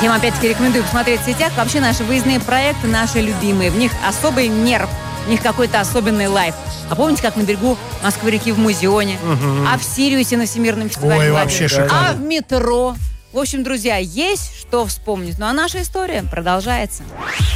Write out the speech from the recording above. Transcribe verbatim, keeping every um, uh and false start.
Всем опять-таки рекомендую посмотреть в сетях. Вообще наши выездные проекты, наши любимые. В них особый нерв, в них какой-то особенный лайф. А помните, как на берегу Москвы-реки в Музеоне? Угу. А в Сириусе на Всемирном фестивале? Ой, вообще шикарно. А в метро? В общем, друзья, есть что вспомнить. Ну а наша история продолжается.